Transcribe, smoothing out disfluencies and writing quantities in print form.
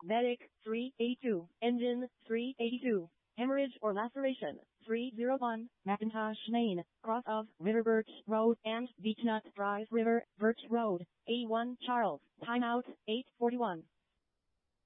Medic, 382. Engine, 382. Hemorrhage or laceration, 301. Macintosh Lane, cross of River Birch Road and Beechnut Drive River, Birch Road, 81 Charles. Timeout, 8:41.